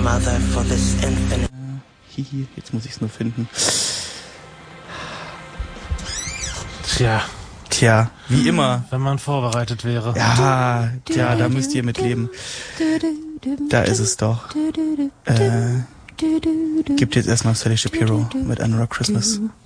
mother for this infinite. Hihi, jetzt muss ich es nur finden. Tja, wie immer. Wenn man vorbereitet wäre. Ja, tja, da müsst ihr mit leben. Da ist es doch. Gibt jetzt erstmal Sally Shapiro mit Anurag Christmas.